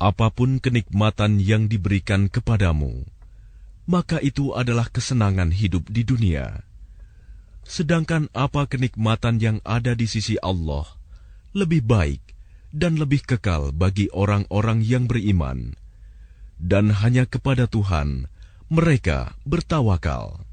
apapun kenikmatan yang diberikan kepadamu, maka itu adalah kesenangan hidup di dunia. Sedangkan apa kenikmatan yang ada di sisi Allah lebih baik dan lebih kekal bagi orang-orang yang beriman, dan hanya kepada Tuhan mereka bertawakal.